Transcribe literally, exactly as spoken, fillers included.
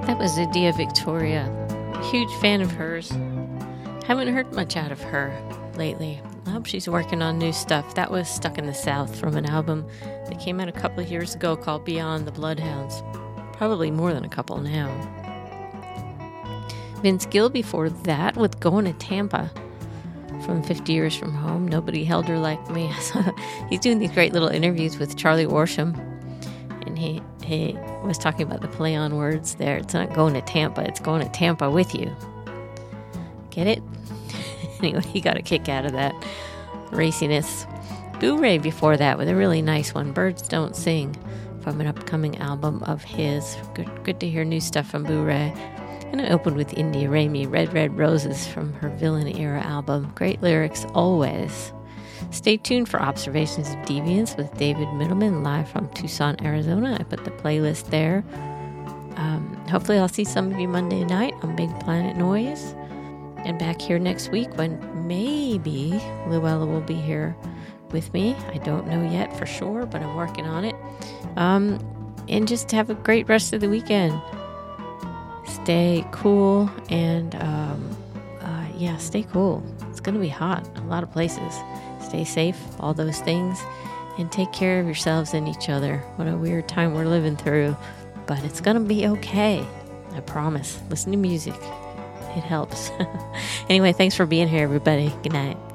That was Adia Victoria. Huge fan of hers. Haven't heard much out of her lately. I hope she's working on new stuff. That was Stuck in the South from an album that came out a couple of years ago called Beyond the Bloodhounds. Probably more than a couple now. Vince Gill before that with Going to Tampa from fifty Years from Home. Nobody Held Her Like Me. He's doing these great little interviews with Charlie Worsham. And he, he was talking about the play on words there. It's not going to Tampa, it's going to Tampa with you. Get it? Anyway, he got a kick out of that raciness. Boo Ray before that with a really nice one, Birds Don't Sing, from an upcoming album of his. Good, good to hear new stuff from Boo Ray. And I opened with India Raymi, Red Red Roses from her Villain Era album. Great lyrics always. Stay tuned for Observations of Deviance with David Middleman live from Tucson, Arizona. I put the playlist there. Um, hopefully I'll see some of you Monday night on Big Planet Noise. And back here next week when maybe Luella will be here with me. I don't know yet for sure, but I'm working on it. Um, and just have a great rest of the weekend. Stay cool and, um, uh, yeah, stay cool. It's going to be hot a lot of places. Stay safe, all those things, and take care of yourselves and each other. What a weird time we're living through, but it's going to be okay. I promise. Listen to music. It helps. Anyway, thanks for being here, everybody. Good night.